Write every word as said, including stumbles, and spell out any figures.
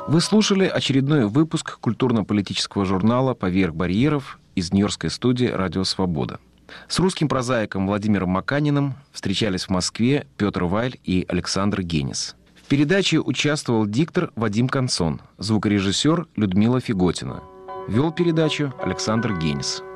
Вы слушали очередной выпуск культурно-политического журнала «Поверх барьеров» из Нью-Йоркской студии «Радио Свобода». С русским прозаиком Владимиром Маканиным встречались в Москве Петр Вайль и Александр Генис. В передаче участвовал диктор Вадим Консон, звукорежиссер Людмила Фиготина. Вел передачу Александр Генис.